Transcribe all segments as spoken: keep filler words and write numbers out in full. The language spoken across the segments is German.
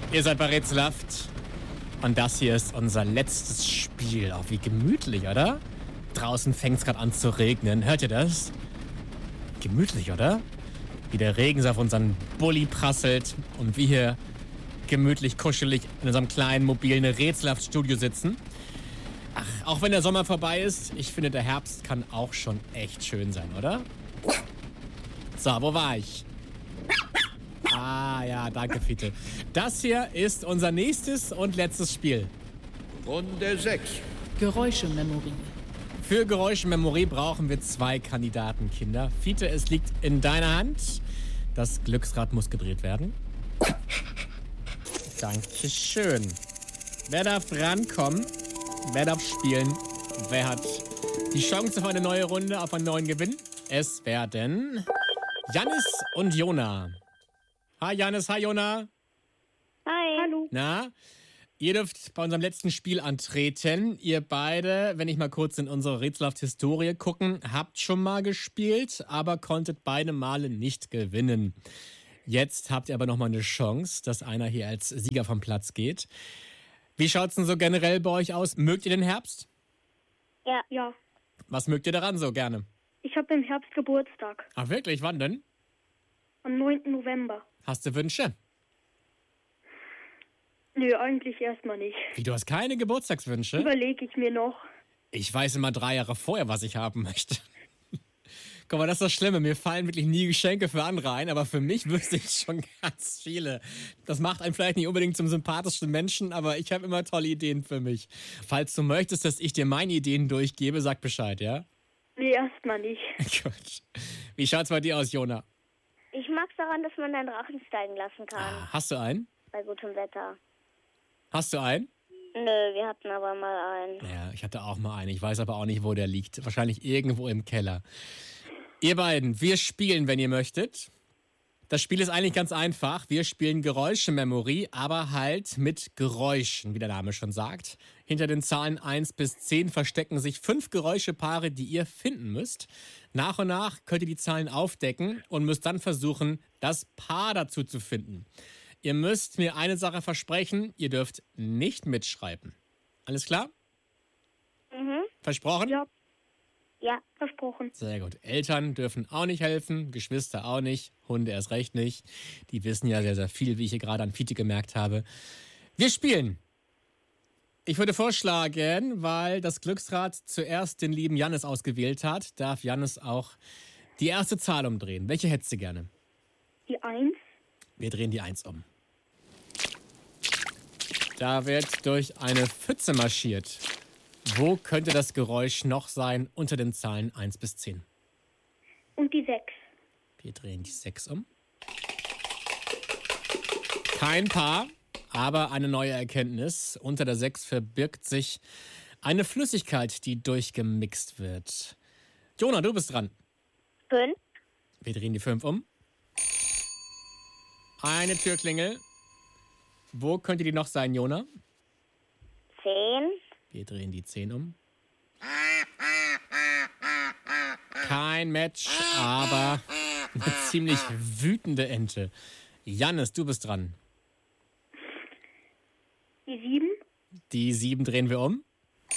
Ihr seid bei Rätselhaft. Und das hier ist unser letztes Spiel. Auch wie gemütlich, oder? Draußen fängt es gerade an zu regnen. Hört ihr das? Gemütlich, oder? Wie der Regen so auf unseren Bulli prasselt und wir hier gemütlich, kuschelig in unserem kleinen, mobilen Rätselhaft-Studio sitzen. Ach, auch wenn der Sommer vorbei ist, ich finde, der Herbst kann auch schon echt schön sein, oder? So, wo war ich? Ah, ja, danke, Fiete. Das hier ist unser nächstes und letztes Spiel. Runde sechs. Geräuschememorie. Für Geräuschememorie brauchen wir zwei Kandidaten, Kinder. Fiete, es liegt in deiner Hand. Das Glücksrad muss gedreht werden. Dankeschön. Wer darf rankommen? Wer darf spielen? Wer hat die Chance auf eine neue Runde, auf einen neuen Gewinn? Es werden Jannis und Jona. Hi Jannis, hi Jona. Hi. Hallo. Na, ihr dürft bei unserem letzten Spiel antreten. Ihr beide, wenn ich mal kurz in unsere Rätselhaft-Historie gucken, habt schon mal gespielt, aber konntet beide Male nicht gewinnen. Jetzt habt ihr aber noch mal eine Chance, dass einer hier als Sieger vom Platz geht. Wie schaut's denn so generell bei euch aus? Mögt ihr den Herbst? Ja. Ja. Was mögt ihr daran so gerne? Ich habe im Herbst Geburtstag. Ach wirklich, wann denn? Am neunten November. Hast du Wünsche? Nö, eigentlich erstmal nicht. Wie, du hast keine Geburtstagswünsche? Überlege ich mir noch. Ich weiß immer drei Jahre vorher, was ich haben möchte. Guck mal, das ist das Schlimme. Mir fallen wirklich nie Geschenke für andere ein, aber für mich wüsste ich schon ganz viele. Das macht einen vielleicht nicht unbedingt zum sympathischsten Menschen, aber ich habe immer tolle Ideen für mich. Falls du möchtest, dass ich dir meine Ideen durchgebe, sag Bescheid, ja? Nee, erstmal nicht. Gut. Wie schaut's bei dir aus, Jona? Ich mag's daran, dass man den Drachen steigen lassen kann. Ah, hast du einen? Bei gutem Wetter. Hast du einen? Nö, wir hatten aber mal einen. Ja, ich hatte auch mal einen. Ich weiß aber auch nicht, wo der liegt. Wahrscheinlich irgendwo im Keller. Ihr beiden, wir spielen, wenn ihr möchtet. Das Spiel ist eigentlich ganz einfach. Wir spielen Geräuschememorie, aber halt mit Geräuschen, wie der Name schon sagt. Hinter den Zahlen eins bis zehn verstecken sich fünf Geräuschepaare, die ihr finden müsst. Nach und nach könnt ihr die Zahlen aufdecken und müsst dann versuchen, das Paar dazu zu finden. Ihr müsst mir eine Sache versprechen, ihr dürft nicht mitschreiben. Alles klar? Mhm. Versprochen? Ja. Ja. Versprochen. Sehr gut. Eltern dürfen auch nicht helfen, Geschwister auch nicht, Hunde erst recht nicht. Die wissen ja sehr, sehr viel, wie ich hier gerade an Fiete gemerkt habe. Wir spielen. Ich würde vorschlagen, weil das Glücksrad zuerst den lieben Jannis ausgewählt hat, darf Jannis auch die erste Zahl umdrehen. Welche hättest du gerne? Die eins. Wir drehen die eins um. Da wird durch eine Pfütze marschiert. Wo könnte das Geräusch noch sein unter den Zahlen eins bis zehn? Und die sechs. Wir drehen die sechs um. Kein Paar, aber eine neue Erkenntnis. Unter der sechs verbirgt sich eine Flüssigkeit, die durchgemixt wird. Jona, du bist dran. Fünf. Wir drehen die fünf um. Eine Türklingel. Wo könnte die noch sein, Jona? Zehn. Wir drehen die zehn um. Kein Match, aber eine ziemlich wütende Ente. Jannis, du bist dran. Die sieben. Die sieben drehen wir um.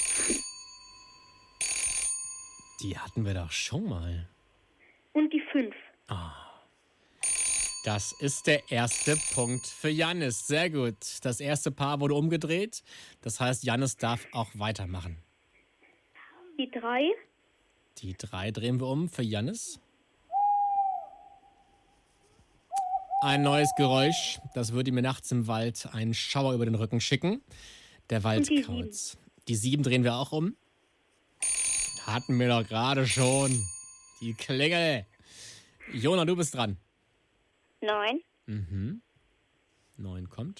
Die hatten wir doch schon mal. Und die fünf. Das ist der erste Punkt für Jannis. Sehr gut. Das erste Paar wurde umgedreht. Das heißt, Jannis darf auch weitermachen. Die drei. Die drei drehen wir um für Jannis. Ein neues Geräusch. Das würde mir nachts im Wald einen Schauer über den Rücken schicken. Der Wald Und die kauz. Die sieben drehen wir auch um. Hatten wir doch gerade schon. Die Klingel. Jona, du bist dran. Neun. Mhm. Neun kommt.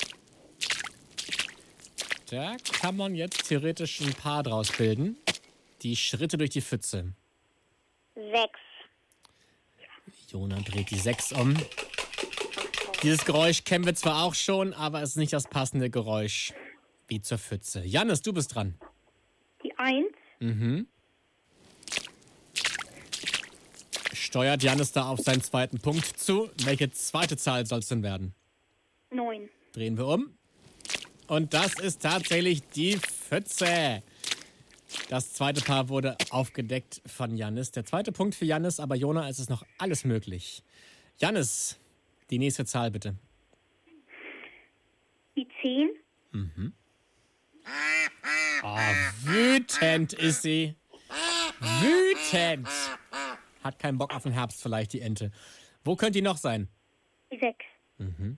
Da kann man jetzt theoretisch ein Paar draus bilden. Die Schritte durch die Pfütze. Sechs. Jona dreht die sechs um. Dieses Geräusch kennen wir zwar auch schon, aber es ist nicht das passende Geräusch wie zur Pfütze. Jannis, du bist dran. Die eins. Mhm. Steuert Jannis da auf seinen zweiten Punkt zu. Welche zweite Zahl soll es denn werden? Neun. Drehen wir um. Und das ist tatsächlich die Pfütze. Das zweite Paar wurde aufgedeckt von Jannis. Der zweite Punkt für Jannis, aber Jona, es ist noch alles möglich. Jannis, die nächste Zahl bitte. Die zehn. Mhm. Oh, wütend ist sie. Wütend. Hat keinen Bock auf den Herbst vielleicht, die Ente. Wo könnte die noch sein? Die sechs. Mhm.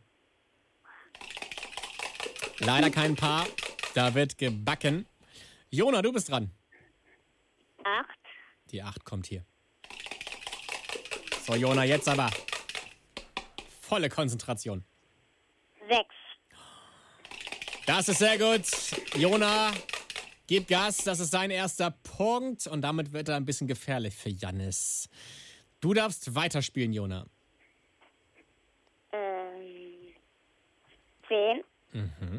Leider kein Paar. Da wird gebacken. Jona, du bist dran. Acht. Die acht kommt hier. So, Jona, jetzt aber. Volle Konzentration. Sechs. Das ist sehr gut. Jona, gib Gas. Das ist sein erster Punkt. Und damit wird er ein bisschen gefährlich für Jannis. Du darfst weiterspielen, Jona. Ähm. Zehn. Mhm.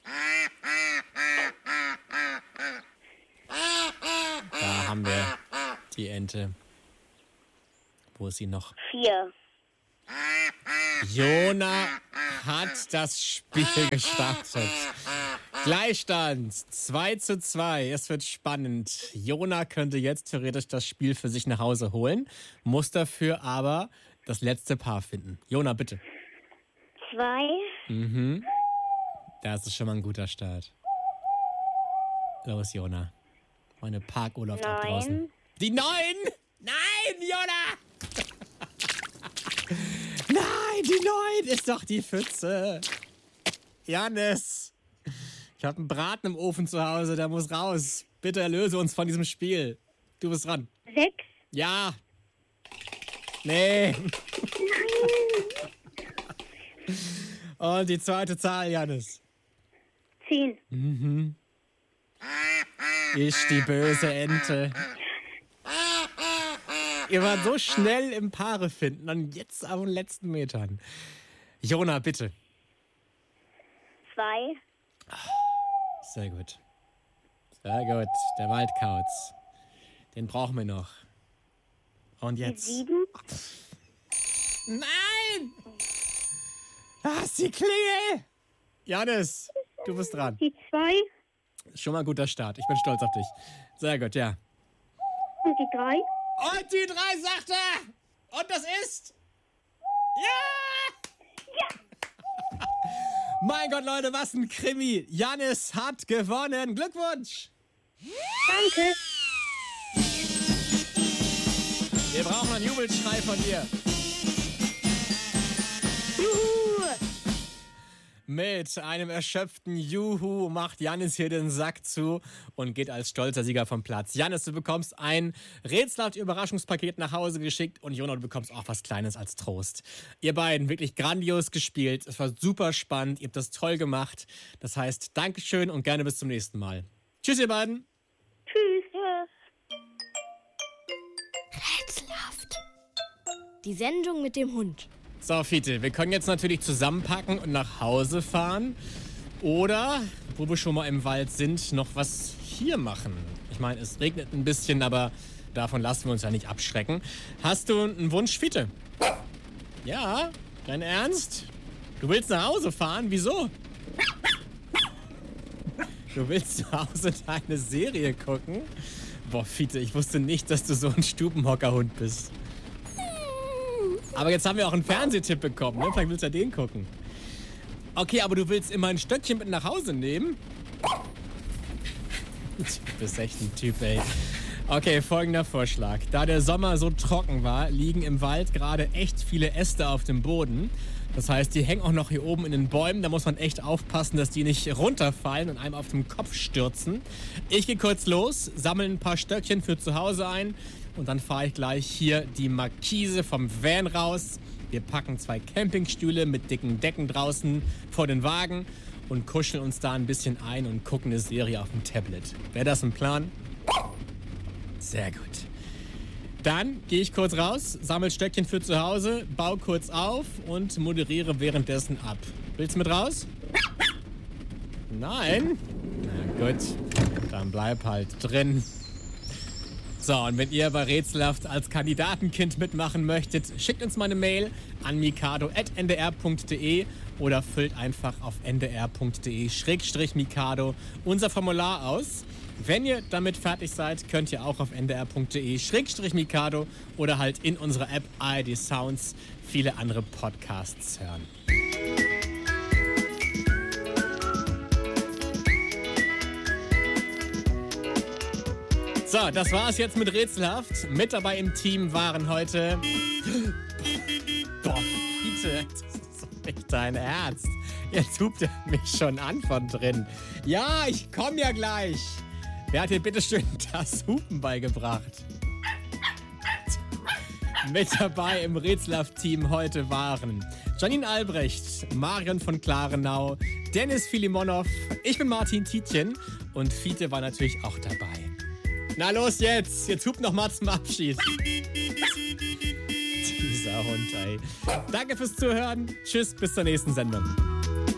Da haben wir die Ente. Wo ist sie noch? Vier. Jona hat das Spiel gestartet. Gleichstand zwei zu zwei. Es wird spannend. Jona könnte jetzt theoretisch das Spiel für sich nach Hause holen, muss dafür aber das letzte Paar finden. Jona, bitte. Zwei. Mhm. Das ist schon mal ein guter Start. Los, Jona. Meine Parkuhr läuft auch draußen. Neun. Die neun! Nein, Jona! Nein, die neun ist doch die Pfütze. Jannis, ich habe einen Braten im Ofen zu Hause, der muss raus. Bitte erlöse uns von diesem Spiel. Du bist dran. Sechs. Ja. Nee. Und die zweite Zahl, Jannis. Zehn. Mhm. Ich, die böse Ente. Ihr wart so schnell im Paare finden und jetzt auf den letzten Metern. Jona, bitte. Zwei. Sehr gut. Sehr gut. Der Waldkauz. Den brauchen wir noch. Und Die jetzt. sieben. Nein! Das ist die Klingel! Jannis, du bist dran. Die zwei. Schon mal ein guter Start. Ich bin stolz auf dich. Sehr gut, ja. Und die drei. Und die drei, sagt er! Und das ist... Ja! Ja! Mein Gott, Leute, was ein Krimi. Jannis hat gewonnen. Glückwunsch! Danke. Wir brauchen einen Jubelschrei von dir. Juhu. Mit einem erschöpften Juhu macht Jannis hier den Sack zu und geht als stolzer Sieger vom Platz. Jannis, du bekommst ein Rätselhaft-Überraschungspaket nach Hause geschickt und Jona, du bekommst auch was Kleines als Trost. Ihr beiden, wirklich grandios gespielt. Es war super spannend. Ihr habt das toll gemacht. Das heißt, Dankeschön und gerne bis zum nächsten Mal. Tschüss, ihr beiden. Tschüss. Tschüss. Rätselhaft. Die Sendung mit dem Hund. So, Fiete, wir können jetzt natürlich zusammenpacken und nach Hause fahren. Oder, wo wir schon mal im Wald sind, noch was hier machen. Ich meine, es regnet ein bisschen, aber davon lassen wir uns ja nicht abschrecken. Hast du einen Wunsch, Fiete? Ja? Dein Ernst? Du willst nach Hause fahren? Wieso? Du willst zu Hause deine Serie gucken? Boah, Fiete, ich wusste nicht, dass du so ein Stubenhockerhund bist. Aber jetzt haben wir auch einen Fernsehtipp bekommen, ne? Vielleicht willst du ja den gucken. Okay, aber du willst immer ein Stöckchen mit nach Hause nehmen? Du bist echt ein Typ, ey. Okay, folgender Vorschlag. Da der Sommer so trocken war, liegen im Wald gerade echt viele Äste auf dem Boden. Das heißt, die hängen auch noch hier oben in den Bäumen. Da muss man echt aufpassen, dass die nicht runterfallen und einem auf den Kopf stürzen. Ich gehe kurz los, sammle ein paar Stöckchen für zu Hause ein. Und dann fahre ich gleich hier die Markise vom Van raus. Wir packen zwei Campingstühle mit dicken Decken draußen vor den Wagen und kuscheln uns da ein bisschen ein und gucken eine Serie auf dem Tablet. Wäre das ein Plan? Sehr gut. Dann gehe ich kurz raus, sammle Stöckchen für zu Hause, baue kurz auf und moderiere währenddessen ab. Willst du mit raus? Nein? Na gut, dann bleib halt drin. So, und wenn ihr bei Rätselhaft als Kandidatenkind mitmachen möchtet, schickt uns mal eine Mail an mikado at n d r punkt d e oder füllt einfach auf n d r punkt d e schrägstrich mikado unser Formular aus. Wenn ihr damit fertig seid, könnt ihr auch auf n d r punkt d e schrägstrich mikado oder halt in unserer App A R D Sounds viele andere Podcasts hören. So, das war's jetzt mit Rätselhaft. Mit dabei im Team waren heute... Boah, Fiete, das ist doch nicht dein Ernst. Jetzt hupt er mich schon an von drin. Ja, ich komm ja gleich. Wer hat dir bitte schön das Hupen beigebracht? Mit dabei im Rätselhaft-Team heute waren Janine Albrecht, Marion von Klarenau, Dennis Filimonov, ich bin Martin Tietjen und Fiete war natürlich auch dabei. Na los jetzt, jetzt hupt noch mal zum Abschied. Dieser Hund, ey. Danke fürs Zuhören. Tschüss, bis zur nächsten Sendung.